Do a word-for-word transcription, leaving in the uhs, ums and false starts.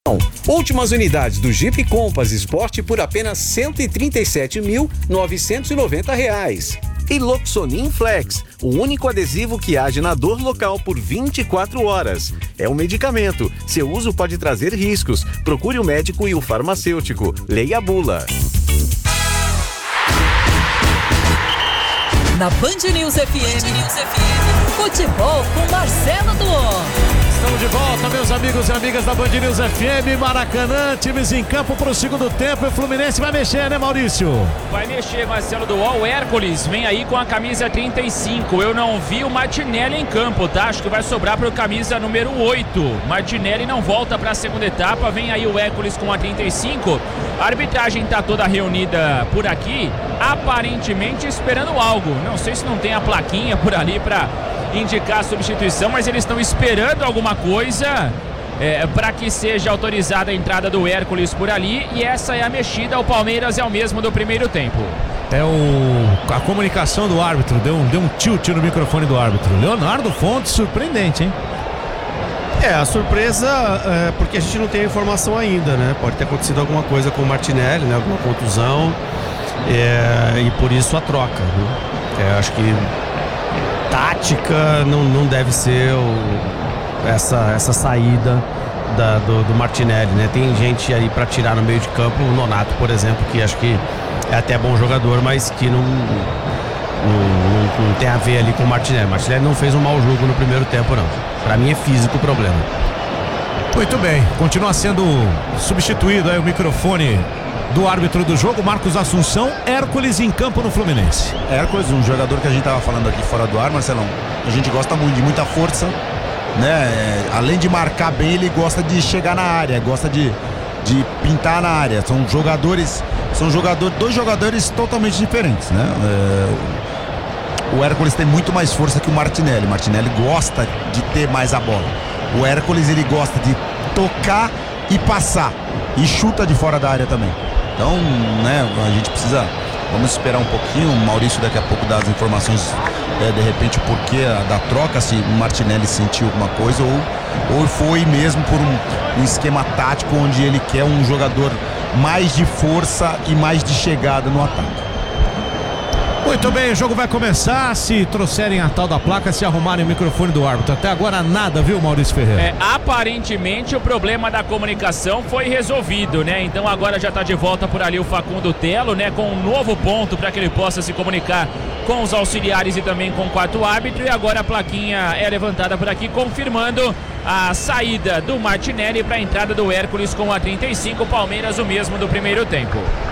Últimas unidades do Jeep Compass Sport por apenas cento e trinta e sete mil novecentos e noventa reais. E Loxonin Flex, o único adesivo que age na dor local por vinte e quatro horas. É um medicamento. Seu uso pode trazer riscos. Procure o médico e o farmacêutico. Leia a bula. Na Band News F M, futebol com Marcelo Duó. Estamos de volta, meus amigos e amigas da Band News F M, Maracanã, times em campo para o segundo tempo e o Fluminense vai mexer, né, Maurício? Vai mexer, Marcelo Duó. O Hércules vem aí com a camisa trinta e cinco. Eu não vi o Martinelli em campo, tá? Acho que vai sobrar para o camisa número oito. Martinelli não volta para a segunda etapa, vem aí o Hércules com a trinta e cinco. A arbitragem tá toda reunida por aqui, aparentemente esperando algo. Não sei se não tem a plaquinha por ali para indicar a substituição, mas eles estão esperando alguma coisa é, para que seja autorizada a entrada do Hércules por ali, e essa é a mexida. O Palmeiras é o mesmo do primeiro tempo. É o a comunicação do árbitro, deu um, deu um tilt no microfone do árbitro. Leonardo Fontes, surpreendente, hein? É, a surpresa é porque a gente não tem a informação ainda, né? Pode ter acontecido alguma coisa com o Martinelli, né? Alguma contusão, é, e por isso a troca, né? É, acho que tática não, não deve ser o, essa, essa saída da, do, do Martinelli, né? Tem gente aí para tirar no meio de campo, o Nonato, por exemplo, que acho que é até bom jogador, mas que não, não, não, não tem a ver ali com o Martinelli. O Martinelli não fez um mau jogo no primeiro tempo, não. Para mim é físico o problema. Muito bem, continua sendo substituído aí o microfone do árbitro do jogo, Marcos Assunção. Hércules em campo no Fluminense. Hércules, um jogador que a gente tava falando aqui fora do ar, Marcelão, a gente gosta muito, de muita força, né? É, além de marcar bem, ele gosta de chegar na área, gosta de, de pintar na área. São jogadores, são jogadores, dois jogadores totalmente diferentes, né? É, o Hércules tem muito mais força que o Martinelli. O Martinelli gosta de ter mais a bola. O Hércules, ele gosta de tocar e passar, e chuta de fora da área também. Então, né, a gente precisa, vamos esperar um pouquinho. O Maurício daqui a pouco dá as informações, é, de repente o porquê da troca, se o Martinelli sentiu alguma coisa ou, ou foi mesmo por um, um esquema tático onde ele quer um jogador mais de força e mais de chegada no ataque. Muito bem, o jogo vai começar. Se trouxerem a tal da placa, se arrumarem o microfone do árbitro. Até agora nada, viu, Maurício Ferreira? É, aparentemente o problema da comunicação foi resolvido, né? Então agora já está de volta por ali o Facundo Telo, né? Com um novo ponto para que ele possa se comunicar com os auxiliares e também com o quarto árbitro. E agora a plaquinha é levantada por aqui, confirmando a saída do Martinelli para a entrada do Hércules com a trinta e cinco. Palmeiras o mesmo do primeiro tempo.